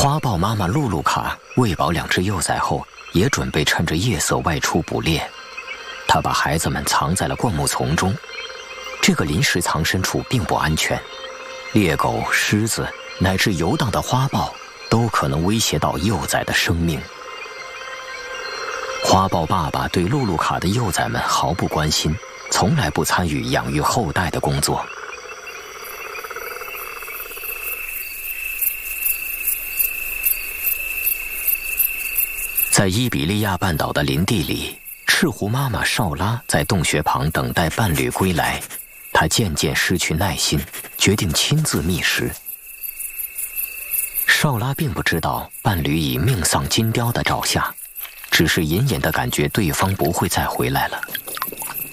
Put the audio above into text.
花豹妈妈露露卡喂饱2只幼崽后，也准备趁着夜色外出捕猎。她把孩子们藏在了灌木丛中，这个临时藏身处并不安全，猎狗、狮子乃至游荡的花豹都可能威胁到幼崽的生命。花豹爸爸对露露卡的幼崽们毫不关心，从来不参与养育后代的工作。在伊比利亚半岛的林地里，赤狐妈妈绍拉在洞穴旁等待伴侣归来。她渐渐失去耐心，决定亲自觅食。绍拉并不知道伴侣已命丧金雕的爪下，只是隐隐地感觉对方不会再回来了。